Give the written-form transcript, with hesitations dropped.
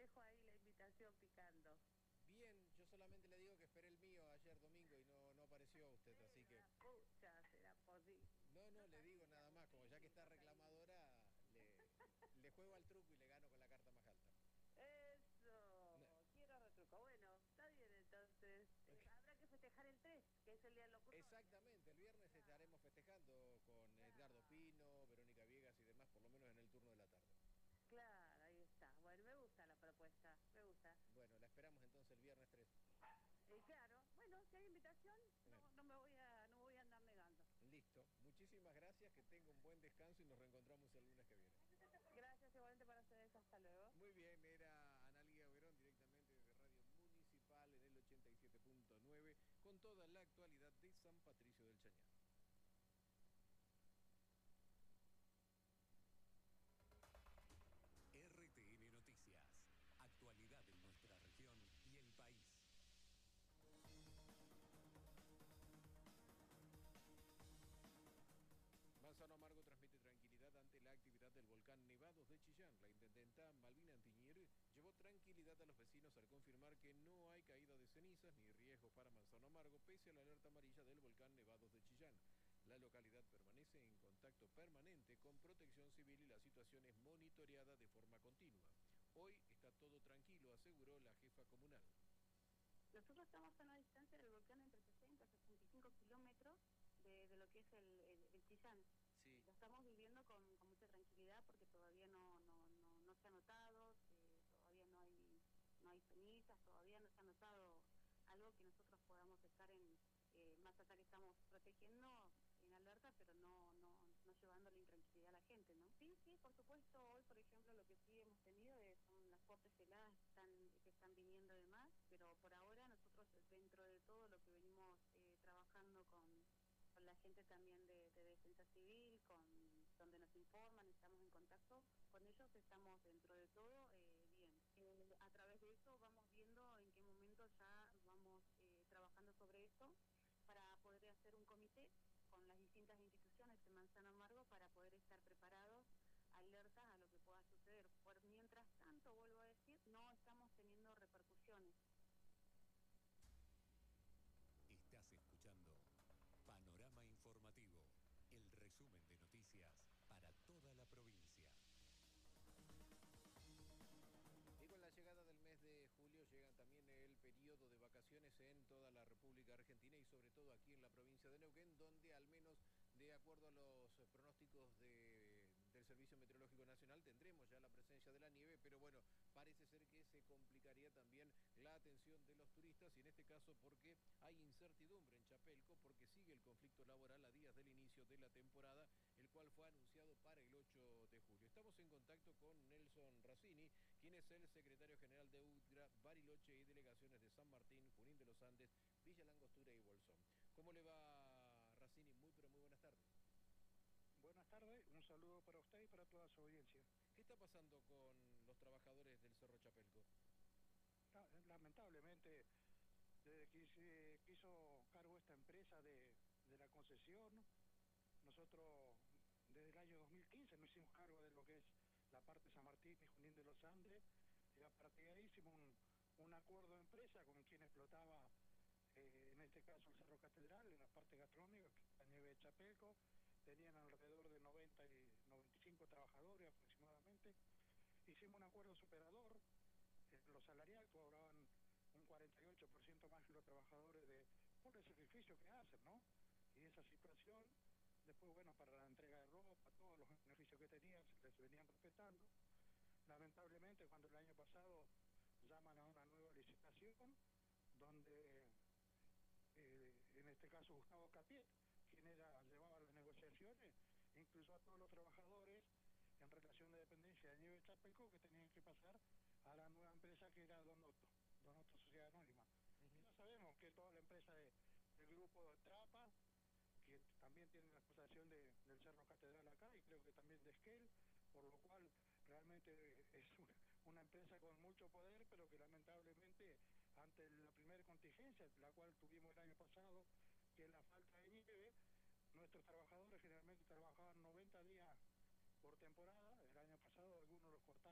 dejo ahí la invitación picando. Bien, yo solamente le digo que esperé el mío ayer domingo y no apareció usted, así que... La pucha, será posible. No, No le digo sabía, nada más, como ya que está aburrido, cariño. reclamadora, le juego al truco y le gano con la carta más alta. No, Eso, quiero retruco. Bueno, está bien entonces. Habrá que festejar el 3, que es el día del locutor, me había exactamente, el dicho. viernes Claro, estaremos festejando con Edgardo claro, Pino, Verónica Viegas y demás, por lo menos en el turno de la tarde. claro, ahí está. Bueno, me gusta la propuesta, me gusta. Bueno, la esperamos entonces el viernes 3. Claro, bueno, si hay invitación, Bueno, no me voy a andar negando. listo. Muchísimas gracias, que tenga un buen descanso y nos reencontramos el lunes que viene. Gracias igualmente para ustedes, hasta luego. Muy bien, era Analía Verón directamente desde Radio Municipal en el 87.9 con toda la actualidad de San Patricio del Chañar. RTN Noticias. Actualidad en nuestra región y el país. Manzano Amargo transmite tranquilidad ante la actividad del volcán Nevados de Chillán. La intendenta Malvina Antiñir llevó tranquilidad a los vecinos al confirmar que no hay caída de cenizas ni riesgos para Manzano Amargo pese a la alerta amarilla del volcán Nevados de Chillán. La localidad permanece en contacto permanente con Protección Civil y la situación es monitoreada de forma continua. Hoy está todo tranquilo, aseguró la jefa comunal. Nosotros estamos a una distancia del volcán entre 60 y 65 kilómetros de lo que es el Chillán. Sí. Lo estamos viviendo con mucha tranquilidad porque todavía no se ha notado, todavía no hay cenizas, todavía no se ha notado algo que nosotros podamos estar más allá que estamos protegiendo en alerta, pero no llevando la intranquilidad a la gente, ¿no? Sí, por supuesto, hoy por ejemplo lo que sí hemos tenido son las fuertes heladas que están viniendo de más, pero por ahora nosotros dentro de todo lo que venimos trabajando con la gente también de Defensa Civil, donde nos informan, estamos en contacto con ellos, estamos dentro de todo bien. A través de eso vamos viendo en qué momento ya vamos trabajando sobre esto para poder hacer un comité con las distintas instituciones de Manzano Amargo para poder estar preparados, alertas a lo que pueda suceder. Por mientras tanto, vuelvo a decir, no estamos teniendo repercusiones. Estás escuchando Panorama Informativo, el resumen de noticias para toda la provincia. Y con la llegada del mes de julio llegan también el periodo de vacaciones en toda la República Argentina y sobre todo aquí en la provincia de Neuquén, donde al menos de acuerdo a los pronósticos del Servicio Meteorológico Nacional tendremos ya la presencia de la nieve, pero bueno, parece ser que se complicaría también la atención de los turistas y en este caso porque hay incertidumbre en Chapelco porque sigue el conflicto laboral a días del inicio de la temporada, el cual fue anunciado para el 8 de julio. Estamos en contacto con Nelson Razzini, quien es el secretario general de UTGRA, Bariloche y delegaciones de San Martín, Junín de los Andes, Villa Langostura y Bolsón. ¿Cómo le va, Razzini? Muy buenas tardes. Buenas tardes, un saludo para usted y para toda su audiencia. ¿Qué está pasando con los trabajadores del Cerro Chapelco? Lamentablemente, desde que se hizo cargo esta empresa de la concesión, nosotros desde el año 2015 nos hicimos cargo de lo que es la parte de San Martín y Junín de los Andes, y a partir de ahí hicimos un acuerdo de empresa con quien explotaba, en este caso el Cerro Catedral, en la parte gastronómica, la nieve de Chapelco. Tenían alrededor de 90 y 95 trabajadores aproximadamente. Hicimos un acuerdo superador, los salariales cobraban un 48% más que los trabajadores por el sacrificio que hacen, ¿no? Y esa situación, después, bueno, para la entrega de ropa, todos los beneficios que tenían, se les venían respetando. Lamentablemente, cuando el año pasado llaman a una nueva licitación, donde en este caso Gustavo Capiet, quien llevaba las negociaciones, incluso a todos los trabajadores en relación de dependencia de Nieve Chapelco que tenían que pasar a la nueva empresa que era Don Otto Sociedad Anónima. Y ya sabemos que toda la empresa del grupo de Trapa, que también tiene la explotación del Cerro Catedral acá y creo que también de Esquel, por lo cual realmente es una empresa con mucho poder, pero que lamentablemente ante la primera contingencia, la cual tuvimos el año pasado, que es la falta de nieve, nuestros trabajadores generalmente trabajaban 90 días por temporada,